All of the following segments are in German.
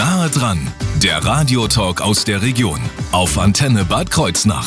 Nahe dran, der Radiotalk aus der Region auf Antenne Bad Kreuznach.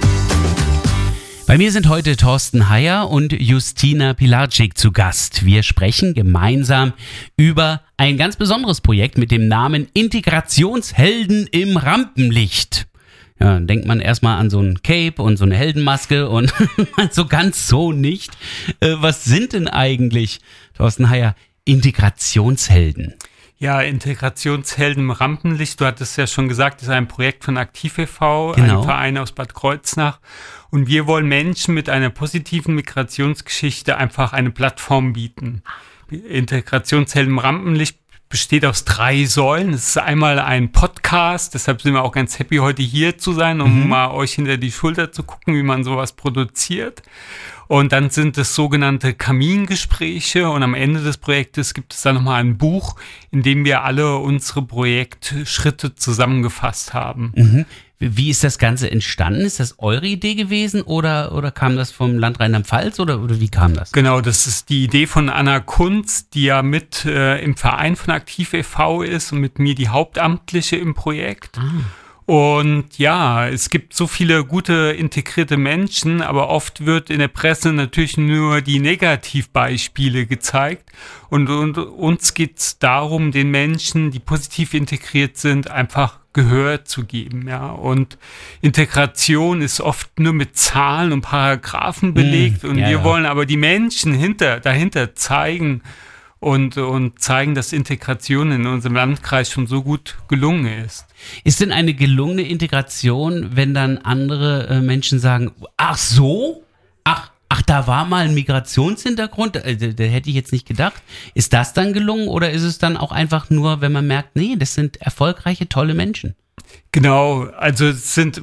Bei mir sind heute Thorsten Heyer und Justina Pilarczyk zu Gast. Wir sprechen gemeinsam über ein ganz besonderes Projekt mit dem Namen Integrationshelden im Rampenlicht. Ja, dann denkt man erstmal an so ein Cape und so eine Heldenmaske und so ganz so nicht. Was sind denn eigentlich, Thorsten Heyer, Integrationshelden? Ja, Integrationshelden im Rampenlicht, du hattest ja schon gesagt, das ist ein Projekt von Aktiv e.V., Genau. ein Verein aus Bad Kreuznach. Und wir wollen Menschen mit einer positiven Migrationsgeschichte einfach eine Plattform bieten. Integrationshelden im Rampenlicht besteht aus 3 Säulen. Es ist einmal ein Podcast, deshalb sind wir auch ganz happy, heute hier zu sein, um mal euch hinter die Schulter zu gucken, wie man sowas produziert. Und dann sind es sogenannte Kamingespräche und am Ende des Projektes gibt es dann nochmal ein Buch, in dem wir alle unsere Projektschritte zusammengefasst haben. Mhm. Wie ist das Ganze entstanden? Ist das eure Idee gewesen oder kam das vom Land Rheinland-Pfalz oder wie kam das? Genau, das ist die Idee von Anna Kunz, die ja mit im Verein von Aktiv e.V. ist und mit mir die Hauptamtliche im Projekt. Und ja, es gibt so viele gute integrierte Menschen, aber oft wird in der Presse natürlich nur die Negativbeispiele gezeigt. Und uns geht es darum, den Menschen, die positiv integriert sind, einfach Gehör zu geben. Ja. Und Integration ist oft nur mit Zahlen und Paragraphen belegt. Und wir wollen aber die Menschen dahinter zeigen und zeigen, dass Integration in unserem Landkreis schon so gut gelungen ist. Ist denn eine gelungene Integration, wenn dann andere Menschen sagen, ach so? Ach, da war mal ein Migrationshintergrund? Da hätte ich jetzt nicht gedacht. Ist das dann gelungen oder ist es dann auch einfach nur, wenn man merkt, nee, das sind erfolgreiche, tolle Menschen? Genau, also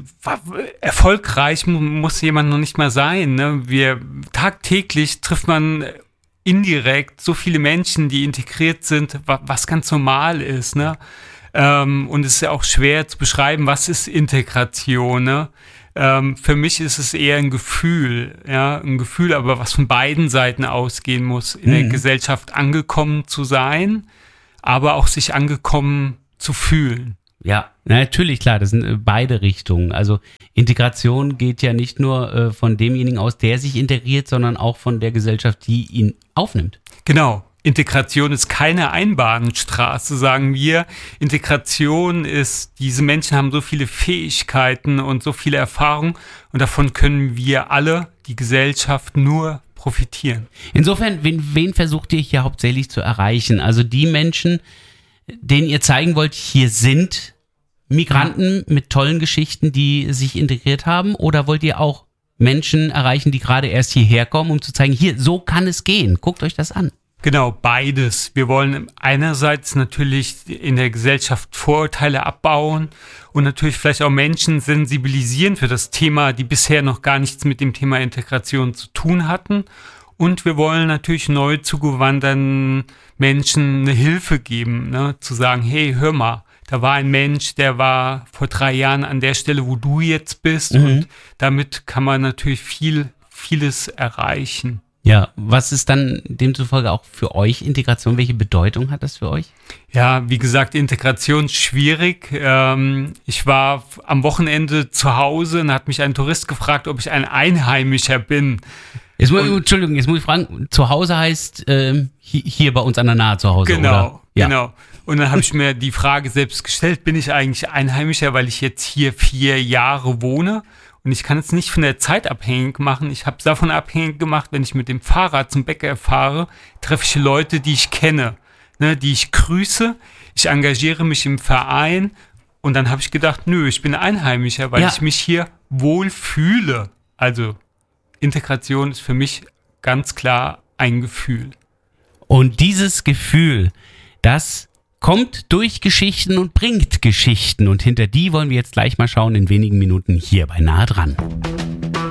erfolgreich muss jemand noch nicht mal sein. Ne? Tagtäglich trifft man indirekt so viele Menschen, die integriert sind, was ganz normal ist. Ne? Und es ist ja auch schwer zu beschreiben, was ist Integration. Ne? Für mich ist es eher ein Gefühl, aber was von beiden Seiten ausgehen muss, in der Gesellschaft angekommen zu sein, aber auch sich angekommen zu fühlen. Ja, natürlich, klar, das sind beide Richtungen. Also Integration geht ja nicht nur von demjenigen aus, der sich integriert, sondern auch von der Gesellschaft, die ihn aufnimmt. Genau. Integration ist keine Einbahnstraße, sagen wir. Integration ist, diese Menschen haben so viele Fähigkeiten und so viele Erfahrungen und davon können wir alle, die Gesellschaft, nur profitieren. Insofern, wen versucht ihr hier hauptsächlich zu erreichen? Also die Menschen, denen ihr zeigen wollt, hier sind Migranten mit tollen Geschichten, die sich integriert haben, oder wollt ihr auch Menschen erreichen, die gerade erst hierher kommen, um zu zeigen, hier, so kann es gehen, guckt euch das an? Genau, beides. Wir wollen einerseits natürlich in der Gesellschaft Vorurteile abbauen und natürlich vielleicht auch Menschen sensibilisieren für das Thema, die bisher noch gar nichts mit dem Thema Integration zu tun hatten. Und wir wollen natürlich neu zugewanderten Menschen eine Hilfe geben, ne? Zu sagen, hey, hör mal, da war ein Mensch, der war vor 3 Jahren an der Stelle, wo du jetzt bist. Und damit kann man natürlich vieles erreichen. Ja, was ist dann demzufolge auch für euch Integration? Welche Bedeutung hat das für euch? Ja, wie gesagt, Integration ist schwierig. Ich war am Wochenende zu Hause und hat mich ein Tourist gefragt, ob ich ein Einheimischer bin. Entschuldigung, jetzt muss ich fragen, zu Hause heißt hier bei uns an der Nahe zu Hause, genau, oder? Ja. Genau. Und dann habe ich mir die Frage selbst gestellt, bin ich eigentlich Einheimischer, weil ich jetzt hier 4 Jahre wohne? Und ich kann es nicht von der Zeit abhängig machen. Ich habe es davon abhängig gemacht, wenn ich mit dem Fahrrad zum Bäcker fahre, treffe ich Leute, die ich kenne, ne, die ich grüße. Ich engagiere mich im Verein und dann habe ich gedacht, nö, ich bin Einheimischer, weil ich mich hier wohl fühle. Also Integration ist für mich ganz klar ein Gefühl. Und dieses Gefühl, das kommt durch Geschichten und bringt Geschichten. Und hinter die wollen wir jetzt gleich mal schauen in wenigen Minuten hier bei Nahe dran.